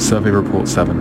Survey Report 7.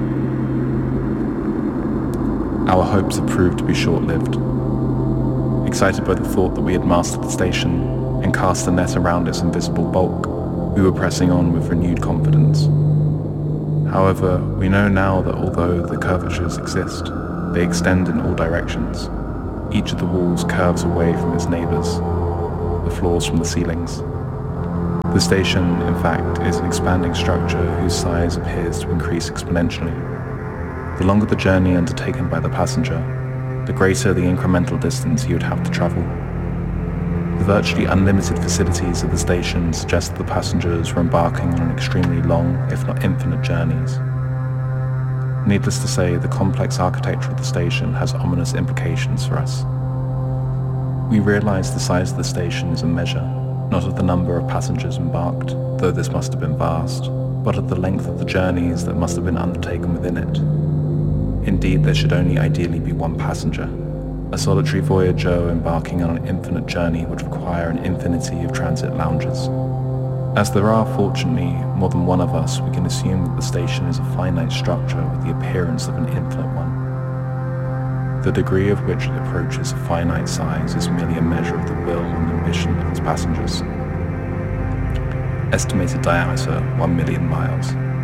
Our hopes have proved to be short-lived. Excited by the thought that we had mastered the station and cast the net around its invisible bulk, we were pressing on with renewed confidence. However, we know now that although the curvatures exist, they extend in all directions. Each of the walls curves away from its neighbours, the floors from the ceilings. The station, in fact, is an expanding structure whose size appears to increase exponentially. The longer the journey undertaken by the passenger, the greater the incremental distance he would have to travel. The virtually unlimited facilities of the station suggest that the passengers were embarking on an extremely long, if not infinite, journeys. Needless to say, the complex architecture of the station has ominous implications for us. We realize the size of the station is a measure, not of the number of passengers embarked, though this must have been vast, but of the length of the journeys that must have been undertaken within it. Indeed, there should only ideally be one passenger. A solitary voyager embarking on an infinite journey would require an infinity of transit lounges. As there are, fortunately, more than one of us, we can assume that the station is a finite structure with the appearance of an infinite one. The degree of which it approaches a finite size is merely a measure of the will and ambition of its passengers. Estimated diameter 1 million miles.